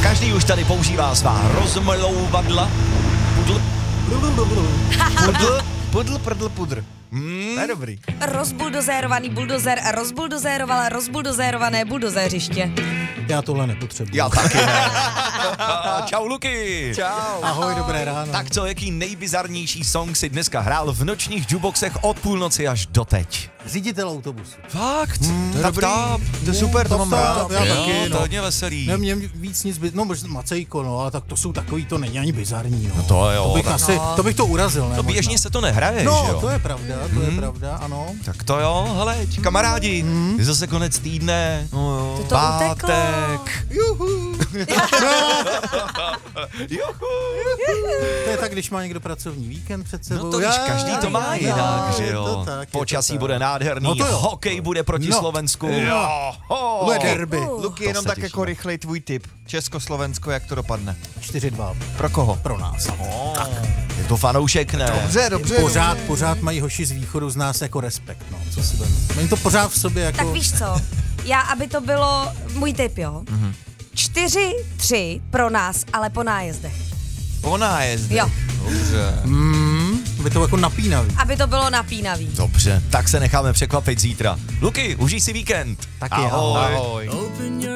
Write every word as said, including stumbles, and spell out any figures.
Každý už tady používá svá rozmlouvadla. Pudl. Pudl, pudl, prdl, pudr. Hmm. To je dobrý. Rozbuldozérovaný buldozer a rozbuldozérovala rozbuldozérované buldozéřiště. Já tohle nepotřebuji. Já taky ne. Čau, Luky. Čau. Ahoj, dobré ráno. Tak co, jaký nejbizarnější song si dneska hrál v nočních jukeboxech od půlnoci až doteď? Řiditel autobusu. Fakt? Hmm, to je tap, dobrý. tap. To je super, to mám rád. Já Jo, taky, to je no. hodně veselý. Ne, mě víc nic, by... no možná Macejko, no, ale tak to jsou takový, to není ani bizarní, no. To jo. To bych tak asi, No. to bych to urazil, ne? to běžně možná. se to nehraje, No, že jo? to je pravda, to je pravda, ano. Tak to jo, hele, kamarádi, je zase konec týdne, no jo, To to uteklo. pátek. Juhu. Juhu. To je tak, když má někdo pracovní víkend před sebou. No to víš, každý to má jo, jinak, že je to jo. tak, je to Počasí tak. bude nádherný, No to jo. hokej bude proti No. Slovensku. Jo. Ho. Bude derby. Uh. Luky, To jenom se tak těším. jako rychlej tvůj tip. Československo, jak to dopadne? čtyři dva Pro koho? pro nás. Oh, je to fanoušek, ne? Dobře, dobře. Pořád, pořád mají hoši z východu z nás jako respekt, no, co si budeme. Mají to pořád v sobě jako... Tak víš co, já, aby to bylo můj tip, jo? Mhm. Čtyři, tři pro nás, ale po nájezdech. Po nájezdech. Jo. Dobře. Mm, by to jako napínavý. Aby to bylo napínavý. Dobře, tak se necháme překvapit zítra. Luky, užij si víkend. Taky Ahoj. Ahoj. Open your